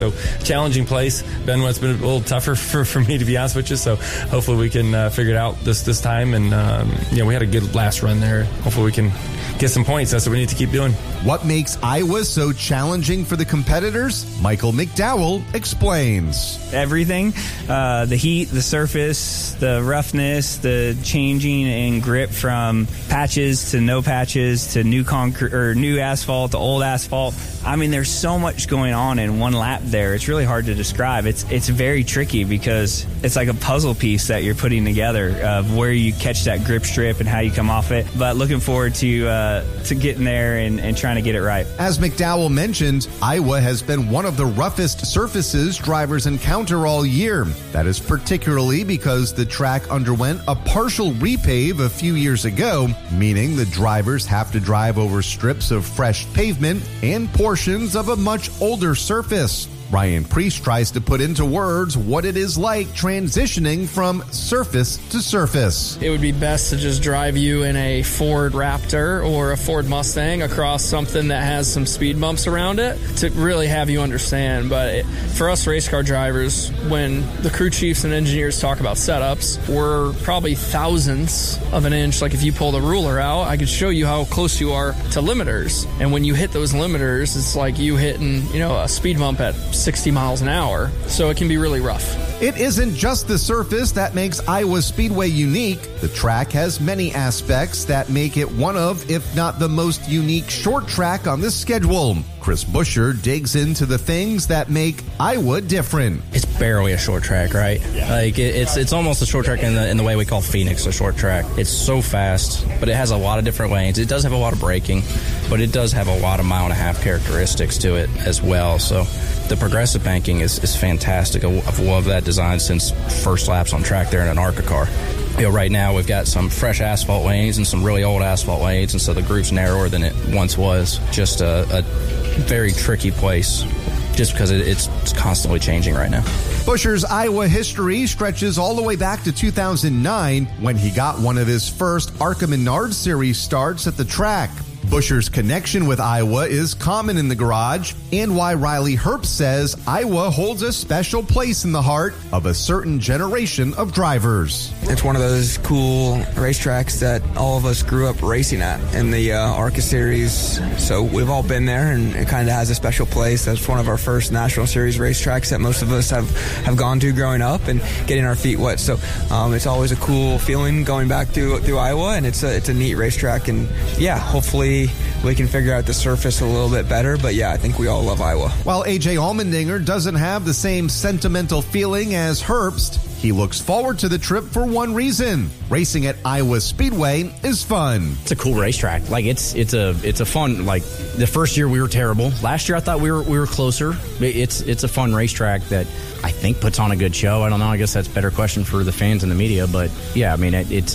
So challenging place. Benwet's been a little tougher for me, to be honest with you. So hopefully we can figure it out this time. And we had a good last run there. Hopefully we can get some points. That's what we need to keep doing. What makes Iowa so challenging for the competitors? Michael McDowell explains. Everything, the heat, the surface, the roughness, the changing in grip from patches to no patches to new concrete or new asphalt to old asphalt. I mean, there's so much going on in one lap there. It's really hard to describe. It's very tricky because it's like a puzzle piece that you're putting together of where you catch that grip strip and how you come off it. But looking forward to getting there and trying to get it right. As McDowell mentioned, Iowa has been one of the roughest surfaces drivers encounter all year. That is particularly because the track underwent a partial repave a few years ago, meaning the drivers have to drive over strips of fresh pavement and portions of a much older surface. Ryan Priest tries to put into words what it is like transitioning from surface to surface. It would be best to just drive you in a Ford Raptor or a Ford Mustang across something that has some speed bumps around it to really have you understand. But for us race car drivers, when the crew chiefs and engineers talk about setups, we're probably thousandths of an inch. Like if you pull the ruler out, I could show you how close you are to limiters. And when you hit those limiters, it's like you hitting, a speed bump at 60 miles an hour, so it can be really rough. It isn't just the surface that makes Iowa Speedway unique. The track has many aspects that make it one of, if not the most unique short track on the schedule. Chris Buescher digs into the things that make Iowa different. It's barely a short track, right? Yeah. Like it's almost a short track in the way we call Phoenix a short track. It's so fast, but it has a lot of different lanes. It does have a lot of braking, but it does have a lot of mile-and-a-half characteristics to it as well. So the progressive banking is fantastic. I've loved that design since first laps on track there in an ARCA car. Right now we've got some fresh asphalt lanes and some really old asphalt lanes, and so the group's narrower than it once was. Just a very tricky place just because it's constantly changing right now. Buescher's Iowa history stretches all the way back to 2009 when he got one of his first ARCA Menard Series starts at the track. Buescher's connection with Iowa is common in the garage, and why Riley Herbst says Iowa holds a special place in the heart of a certain generation of drivers. It's one of those cool racetracks that all of us grew up racing at in the ARCA Series, so we've all been there, and it kind of has a special place. That's one of our first National Series racetracks that most of us have gone to growing up and getting our feet wet. So it's always a cool feeling going back through Iowa, and it's a neat racetrack, and yeah, hopefully we can figure out the surface a little bit better, but yeah, I think we all love Iowa. While AJ Allmendinger doesn't have the same sentimental feeling as Herbst, he looks forward to the trip for one reason. Racing at Iowa Speedway is fun. It's a cool racetrack. Like it's a fun, like the first year we were terrible. Last year I thought we were closer. It's a fun racetrack that I think puts on a good show. I don't know. I guess that's a better question for the fans and the media, but yeah, I mean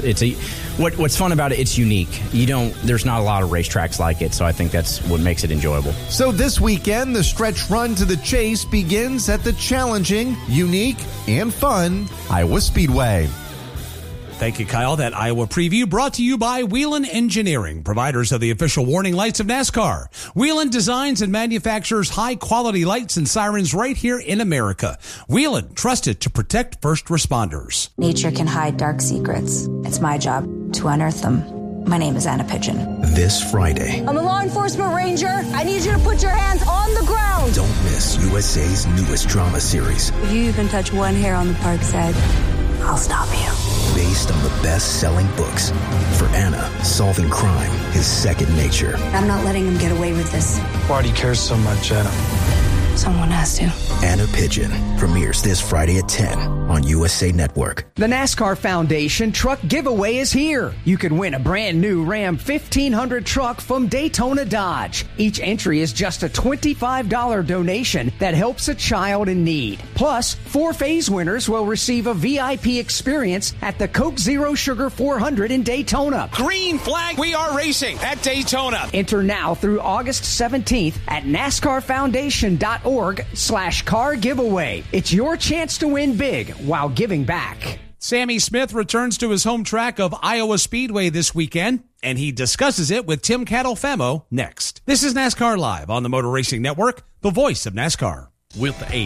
what's fun about it, it's unique. There's not a lot of racetracks like it, so I think that's what makes it enjoyable. So this weekend, the stretch run to the chase begins at the challenging, unique, and fun Iowa Speedway. Thank you, Kyle. That Iowa preview brought to you by Whelen Engineering, providers of the official warning lights of NASCAR. Whelen designs and manufactures high-quality lights and sirens right here in America. Whelen, trusted to protect first responders. Nature can hide dark secrets. It's my job to unearth them. My name is Anna Pigeon. This Friday, I'm a law enforcement ranger. I need you to put your hands on the ground. Don't miss USA's newest drama series. If you even touch one hair on the park's head, I'll stop you. Based on the best-selling books. For Anna, solving crime is second nature. I'm not letting him get away with this. Why do you care so much, Anna? Someone has to. Anna Pigeon premieres this Friday at 10 on USA Network. The NASCAR Foundation Truck Giveaway is here. You can win a brand new Ram 1500 truck from Daytona Dodge. Each entry is just a $25 donation that helps a child in need. Plus, 4 phase winners will receive a VIP experience at the Coke Zero Sugar 400 in Daytona. Green flag, we are racing at Daytona. Enter now through August 17th at NASCARFoundation.org/car giveaway. It's your chance to win big while giving back. Sammy Smith returns to his home track of Iowa Speedway this weekend, and he discusses it with Tim Catalfemo next. This is NASCAR Live on the Motor Racing Network, the voice of NASCAR. with a